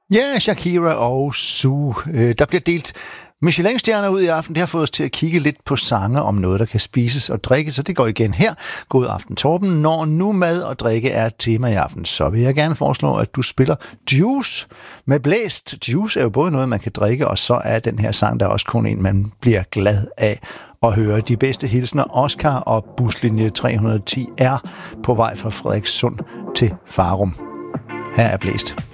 Ja, Shakira og Sue. Der bliver delt Michelin-stjerner ud i aften. Det har fået os til at kigge lidt på sange om noget, der kan spises og drikkes, så det går igen her. God aften, Torben. Når nu mad og drikke er et tema i aften, så vil jeg gerne foreslå, at du spiller Juice med blæst. Juice er jo både noget, man kan drikke, og så er den her sang, der er også kun en, man bliver glad af at høre. De bedste hilsner, Oscar og buslinje 310 er på vej fra Frederikssund til Farum. Her er blæst.